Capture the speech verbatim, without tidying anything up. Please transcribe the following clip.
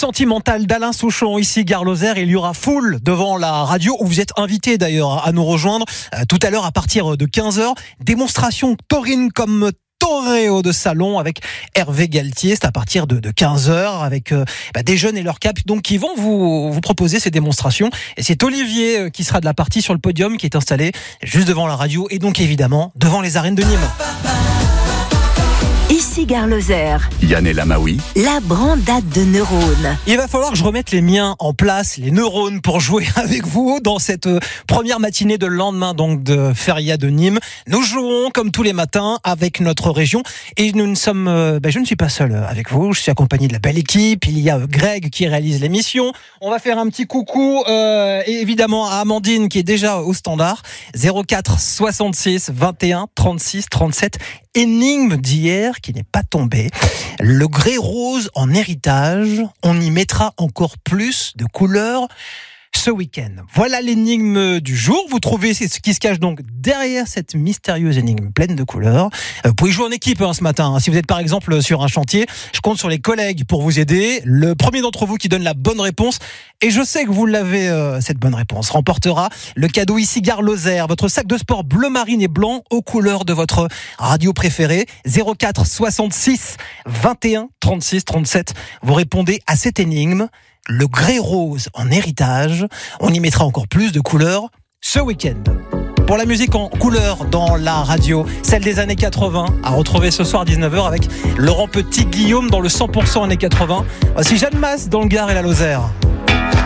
sentimental d'Alain Souchon, ici Gare Lozère. Il y aura foule devant la radio où vous êtes invité d'ailleurs à nous rejoindre euh, tout à l'heure à partir de quinze heures. Démonstration taurine comme Toréo de salon avec Hervé Galtier. C'est à partir de, de quinze heures avec euh, bah, des jeunes et leur cap donc qui vont vous, vous proposer ces démonstrations. Et c'est Olivier euh, qui sera de la partie sur le podium qui est installé juste devant la radio et donc évidemment devant les arènes de Nîmes. Ici Gare Lozère. Yann El Amaoui. La brandade de neurones. Il va falloir que je remette les miens en place, les neurones, pour jouer avec vous dans cette première matinée de lendemain donc de Feria de Nîmes. Nous jouons comme tous les matins avec notre région et nous ne sommes, euh, ben je ne suis pas seul avec vous. Je suis accompagné de la belle équipe. Il y a Greg qui réalise l'émission. On va faire un petit coucou euh, et évidemment à Amandine qui est déjà au standard. zéro quatre soixante-six vingt et un trente-six trente-sept. Énigme d'hier qui n'est pas tombée. Le grès rose en héritage, on y mettra encore plus de couleurs ce week-end. Voilà l'énigme du jour. Vous trouvez ce qui se cache donc derrière cette mystérieuse énigme pleine de couleurs. Vous pouvez jouer en équipe hein, ce matin. Si vous êtes par exemple sur un chantier, je compte sur les collègues pour vous aider. Le premier d'entre vous qui donne la bonne réponse, et je sais que vous l'avez, euh, cette bonne réponse, remportera le cadeau ici Gare Lozère, votre sac de sport bleu marine et blanc aux couleurs de votre radio préférée. zéro quatre soixante-six vingt et un trente-six trente-sept. Vous répondez à cette énigme. Le grès rose en héritage, on y mettra encore plus de couleurs ce week-end. Pour la musique en couleurs dans la radio, celle des années quatre-vingts, à retrouver ce soir à dix-neuf heures avec Laurent Petit-Guillaume dans le cent pour cent années quatre-vingts. Voici Jeanne Masse dans le Gard et la Lozère.